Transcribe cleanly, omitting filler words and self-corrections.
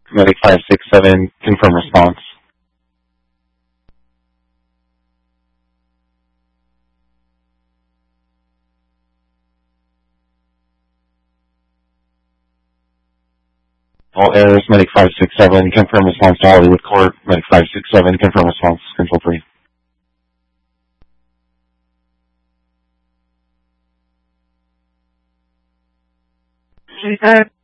Medic 567, confirm response. All errors, Medic 567, confirm response to Hollywood Court. Medic 567, confirm response, control 3. 35.